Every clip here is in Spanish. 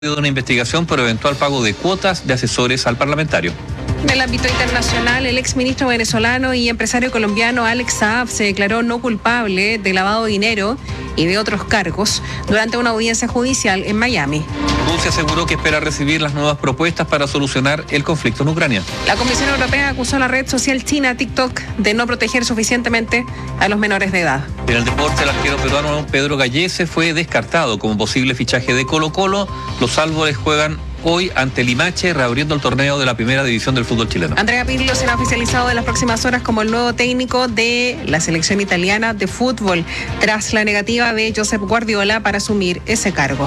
de una investigación por eventual pago de cuotas de asesores al parlamentario. En el ámbito internacional, el exministro venezolano y empresario colombiano Alex Saab se declaró no culpable de lavado de dinero y de otros cargos durante una audiencia judicial en Miami. Rusia aseguró que espera recibir las nuevas propuestas para solucionar el conflicto en Ucrania. La Comisión Europea acusó a la red social china TikTok de no proteger suficientemente a los menores de edad. En el deporte, el arquero peruano Pedro Gallese fue descartado como posible fichaje de Colo-Colo. Los árboles juegan hoy ante Limache, reabriendo el torneo de la primera división del fútbol chileno. Andrea Pirlo será oficializado en las próximas horas como el nuevo técnico de la selección italiana de fútbol, tras la negativa de Josep Guardiola para asumir ese cargo.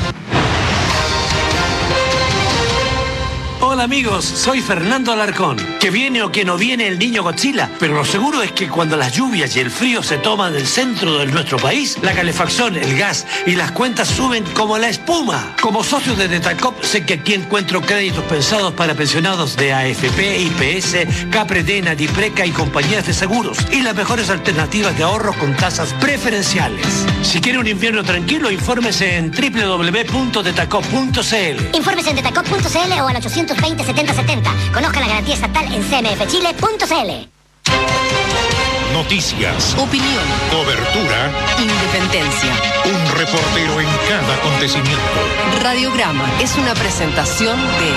Hola amigos, soy Fernando Alarcón. Que viene o que no viene el niño Godzilla, pero lo seguro es que cuando las lluvias y el frío se toman el centro de nuestro país, la calefacción, el gas y las cuentas suben como la espuma. Como socio de Detacop, sé que aquí encuentro créditos pensados para pensionados de AFP, IPS, Capredena, Dipreca y compañías de seguros, y las mejores alternativas de ahorro con tasas preferenciales. Si quiere un invierno tranquilo, infórmese en www.detacop.cl. Infórmese en detacop.cl o al 820-7070. Conozca la garantía estatal en cmfchile.cl. Noticias, opinión, cobertura, independencia. un reportero en cada acontecimiento. Radiograma es una presentación de...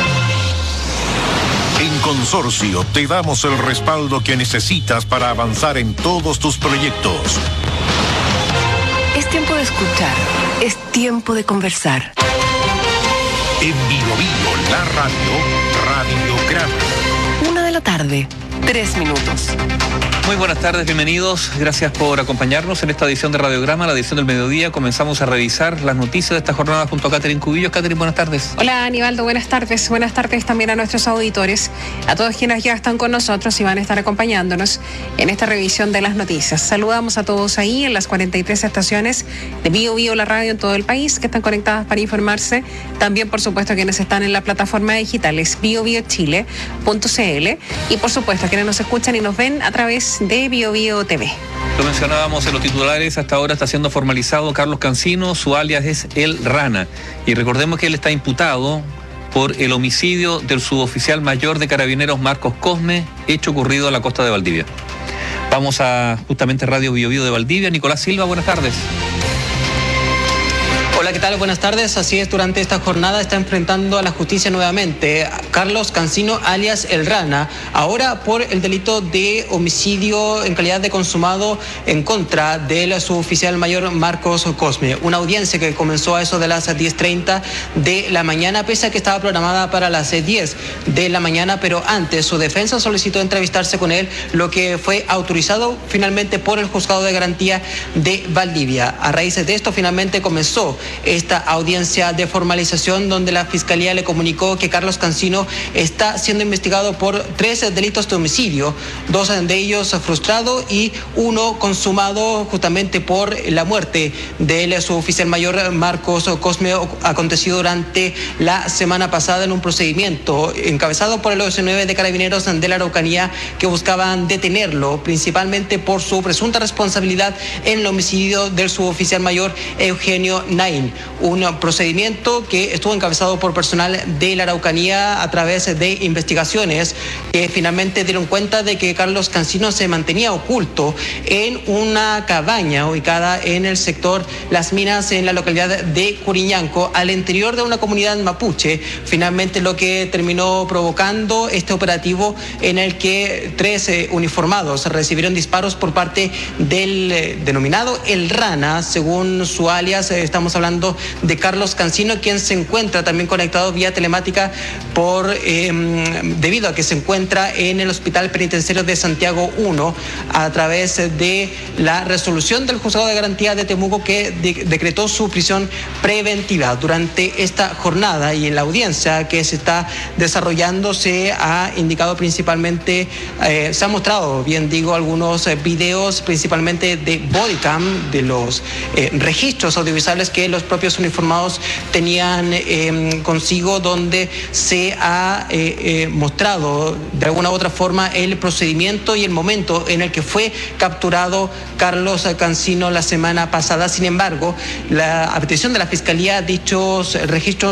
En Consorcio te damos el respaldo que necesitas para avanzar en todos tus proyectos. Es tiempo de escuchar, es tiempo de conversar. En Bio Bio, la radiograma. 1:00 p.m, 3 minutos. Muy buenas tardes, bienvenidos. Gracias por acompañarnos en esta edición de Radiograma, la edición del mediodía. Comenzamos a revisar las noticias de esta jornada junto a Catherine Cubillos. Catherine, buenas tardes. Hola, Aníbaldo, buenas tardes. Buenas tardes también a nuestros auditores, a todos quienes ya están con nosotros y van a estar acompañándonos en esta revisión de las noticias. Saludamos a todos ahí en las 43 estaciones de Bio Bio, la radio en todo el país, que están conectadas para informarse. También, por supuesto, quienes están en la plataforma digital es biobiochile.cl y, por supuesto, quienes nos escuchan y nos ven a través de Bio Bio TV. Lo mencionábamos en los titulares, hasta ahora está siendo formalizado Carlos Cancino, su alias es El Rana. Y recordemos que él está imputado por el homicidio del suboficial mayor de Carabineros Marcos Cosme, hecho ocurrido en la costa de Valdivia. Vamos a justamente Radio Bio Bio de Valdivia. Nicolás Silva, buenas tardes. Hola, ¿qué tal? Buenas tardes. Así es, durante esta jornada está enfrentando a la justicia nuevamente Carlos Cancino, alias El Rana, ahora por el delito de homicidio en calidad de consumado en contra del suboficial mayor Marcos Cosme. Una audiencia que comenzó a eso de las 10:30 de la mañana, pese a que estaba programada para las 10 de la mañana, pero antes su defensa solicitó entrevistarse con él, lo que fue autorizado finalmente por el Juzgado de Garantía de Valdivia. A raíz de esto, finalmente comenzó esta audiencia de formalización donde la Fiscalía le comunicó que Carlos Cancino está siendo investigado por 3 delitos de homicidio, 2 de ellos frustrado y 1 consumado justamente por la muerte del suboficial mayor Marcos Cosme, acontecido durante la semana pasada en un procedimiento encabezado por el OS9 de Carabineros de la Araucanía, que buscaban detenerlo principalmente por su presunta responsabilidad en el homicidio del suboficial mayor Eugenio Naín. Un procedimiento que estuvo encabezado por personal de la Araucanía a través de investigaciones que finalmente dieron cuenta de que Carlos Cancino se mantenía oculto en una cabaña ubicada en el sector Las Minas, en la localidad de Curiñanco, al interior de una comunidad mapuche. Finalmente, lo que terminó provocando este operativo en el que 3 uniformados recibieron disparos por parte del denominado El Rana, según su alias. Estamos hablando de Carlos Cancino, quien se encuentra también conectado vía telemática debido a que se encuentra en el Hospital Penitenciario de Santiago 1 a través de la resolución del Juzgado de Garantía de Temuco, que decretó su prisión preventiva. Durante esta jornada y en la audiencia que se está desarrollando se ha indicado principalmente, se han mostrado, bien digo, algunos videos principalmente de bodycam, de los registros audiovisuales que los los propios uniformados tenían consigo, donde se ha mostrado de alguna u otra forma el procedimiento y el momento en el que fue capturado Carlos Cancino la semana pasada. Sin embargo, a petición de la Fiscalía, dichos registros